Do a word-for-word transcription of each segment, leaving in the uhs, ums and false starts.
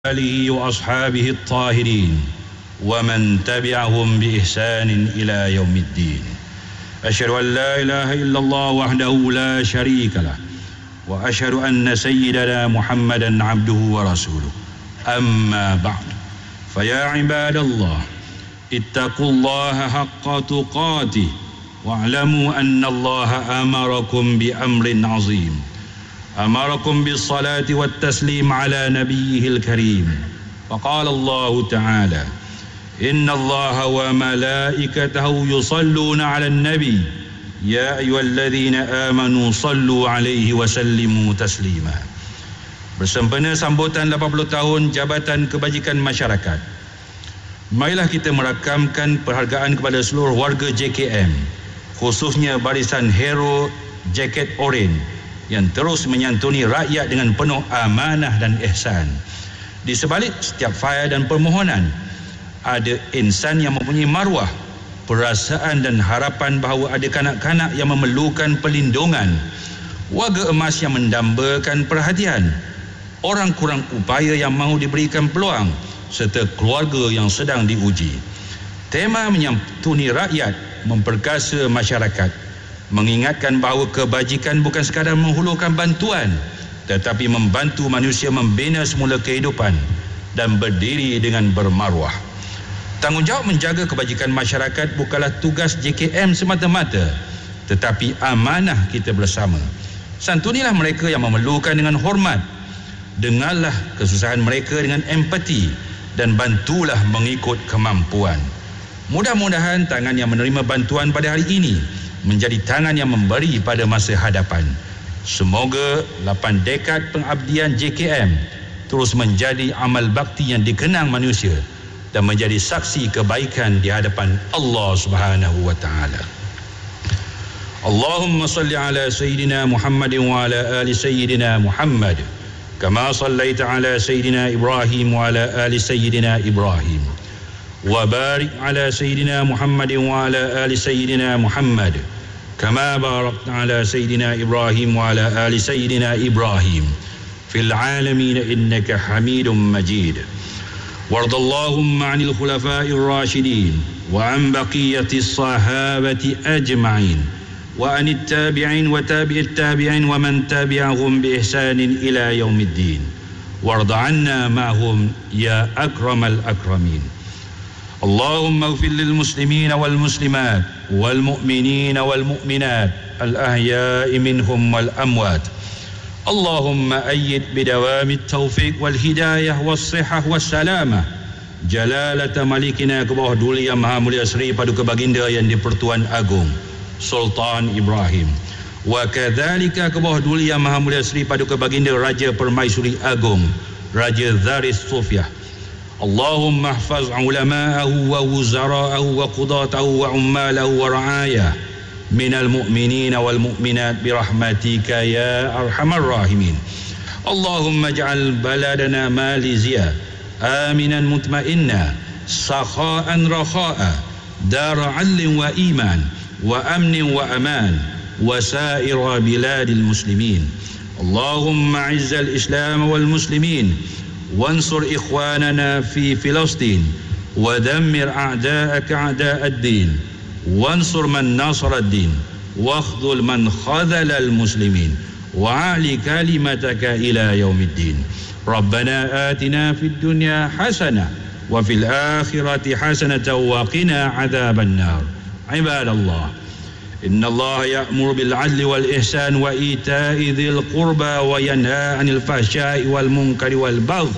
آله وأصحابه الطاهرين ومن تبعهم بإحسان إلى يوم الدين. أشهد أن لا إله إلا الله وحده لا شريك له وأشهد أن سيدنا محمدا عبده ورسوله. أما بعد فيا عباد الله اتقوا الله حق تقاته واعلموا أن الله أمركم بأمر عظيم، أمركم بالصلاة والتسليم على نبيه الكريم، فقال الله تعالى: إن الله وملائكته يصلون على النبي يا أيها الذين آمنوا صلوا عليه وسلموا تسليما. Bersempena sambutan lapan puluh tahun Jabatan Kebajikan Masyarakat, marilah kita merakamkan perhargaan kepada seluruh warga J K M, khususnya barisan hero jaket oranye yang terus menyantuni rakyat dengan penuh amanah dan ihsan. Di sebalik setiap fail dan permohonan, ada insan yang mempunyai maruah, perasaan dan harapan bahawa ada kanak-kanak yang memerlukan perlindungan, warga emas yang mendambakan perhatian, orang kurang upaya yang mahu diberikan peluang, serta keluarga yang sedang diuji. Tema menyantuni rakyat, memperkasa masyarakat, mengingatkan bahawa kebajikan bukan sekadar menghulurkan bantuan, tetapi membantu manusia membina semula kehidupan dan berdiri dengan bermaruah. Tanggungjawab menjaga kebajikan masyarakat bukanlah tugas J K M semata-mata, tetapi amanah kita bersama. Santunilah mereka yang memerlukan dengan hormat, dengarlah kesusahan mereka dengan empati, dan bantulah mengikut kemampuan. Mudah-mudahan tangan yang menerima bantuan pada hari ini menjadi tangan yang memberi pada masa hadapan. Semoga lapan dekad pengabdian J K M terus menjadi amal bakti yang dikenang manusia dan menjadi saksi kebaikan di hadapan Allah Subhanahu wa taala. Allahumma salli ala sayyidina Muhammadin wa ala ali sayyidina Muhammad kama sallaita ala sayyidina Ibrahim wa ala ali sayyidina Ibrahim. وبارك على سيدنا محمد وعلى آل سيدنا محمد كما باركت على سيدنا إبراهيم وعلى آل سيدنا إبراهيم في العالمين إنك حميد مجيد. وارض اللهم عن الخلفاء الراشدين وعن بقية الصحابة أجمعين وعن التابعين وتابع التابعين ومن تبعهم بإحسان إلى يوم الدين، وارض عنا معهم يا أكرم الأكرمين. اللهم اغفر للمسلمين والمسلمات والمؤمنين والمؤمنات الأحياء منهم والأموات. اللهم أيد بدوام التوفيق والهداية والصحة والسلامة جلالة ملكنا Kebawah Duli Yang Maha Mulia Seri Paduka Baginda Yang di-Pertuan Agong Sultan Ibrahim, wa kadzalika Kebawah Duli Yang Maha Mulia Seri Paduka Baginda Raja Permaisuri Agong Raja Zaris Sofiah. اللهم احفظ علماءه ووزراءه وقضاته وعماله ورعاياه من المؤمنين والمؤمنات برحمتك يا أرحم الراحمين. اللهم اجعل بلدنا ماليزيا آمنا مطمئنا سخاء رخاء دار عدل وإيمان وأمن وأمان وسائر بلاد المسلمين. اللهم أعز الإسلام والمسلمين وانصر إخواننا في فلسطين ودمر أعداءك أعداء الدين وانصر من نصر الدين واخذل من خذل المسلمين وأعلِ كلمتك إلى يوم الدين. ربنا آتنا في الدنيا حسنة وفي الآخرة حسنة وقنا عذاب النار. عباد الله، إن الله يأمر بالعدل والإحسان وإيتاء ذي القربى وينهى عن الفحشاء والمنكر والبغي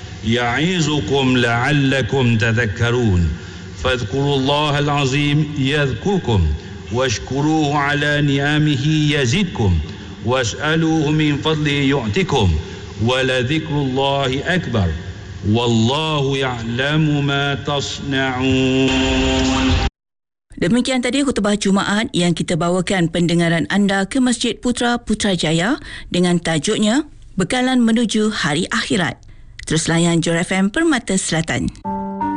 يعظكم لعلكم تذكرون. فاذكروا الله العظيم يذكركم واشكروه على نعمه يزدكم واسألوه من فضله يعطكم ولذكر الله أكبر والله يعلم ما تصنعون. Demikian tadi khutbah Jumaat yang kita bawakan pendengaran anda ke Masjid Putra Putrajaya dengan tajuknya Bekalan Menuju Hari Akhirat. Terus layan Johor F M Permata Selatan.